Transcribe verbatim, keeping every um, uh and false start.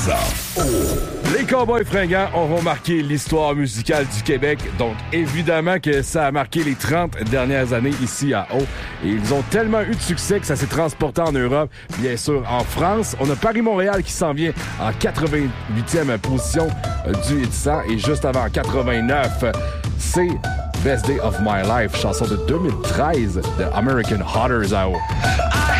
ça. Oh. Les Cowboys fringants auront marqué l'histoire musicale du Québec, donc évidemment que ça a marqué les trente dernières années ici à Haut. Et ils ont tellement eu de succès que ça s'est transporté en Europe, bien sûr en France. On a Paris-Montréal qui s'en vient en quatre-vingt-huitième position du hit cent et juste avant en quatre-vingt-neuf, c'est Best Day of My Life, chanson de deux mille treize de American Hotters à Haut.